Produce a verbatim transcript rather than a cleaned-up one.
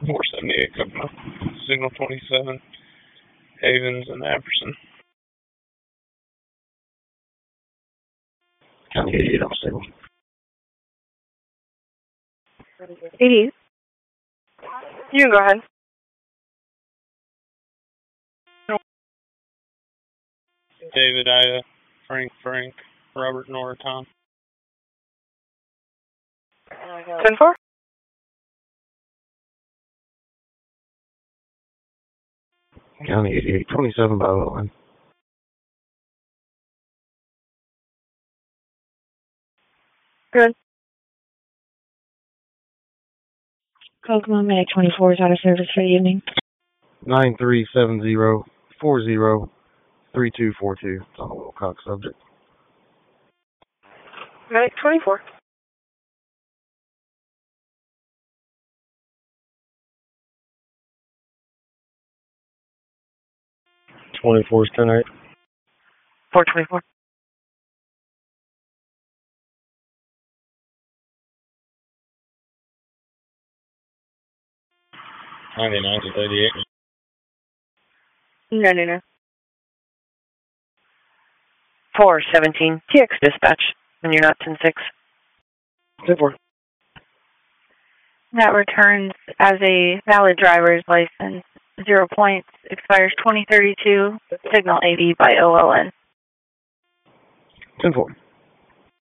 four seventy-eight coming up. Signal twenty-seven, Havens and Apperson. County eighty-eight on signal. eighty. You can go ahead. David, Ida, Frank, Frank, Robert, Nora, Tom. ten four. County eighty-eight, twenty-seven by line. Good. Kokomo Medic twenty-four is out of service for the evening. nine three seven zero four zero three two four two. It's on a Wilcox subject. Medic twenty-four. twenty-four is ten eight. four twenty-four. ninety-nine to thirty-eight. ninety-nine. four seventeen. T X dispatch. And you're not ten six. ten four. That returns as a valid driver's license. Zero points. Expires twenty thirty-two. Signal eighty by O L N. ten four.